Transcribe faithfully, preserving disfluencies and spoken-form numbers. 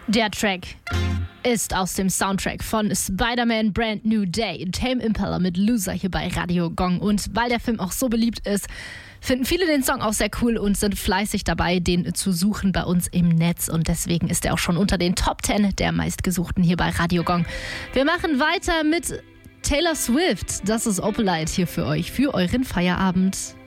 Der Track ist aus dem Soundtrack von Spider-Man Brand New Day. Tame Impala mit Loser hier bei Radio Gong. Und weil der Film auch so beliebt ist, finden viele den Song auch sehr cool und sind fleißig dabei, den zu suchen bei uns im Netz. Und deswegen ist er auch schon unter den Top zehn der meistgesuchten hier bei Radio Gong. Wir machen weiter mit Taylor Swift. Das ist Opalite hier für euch, für euren Feierabend.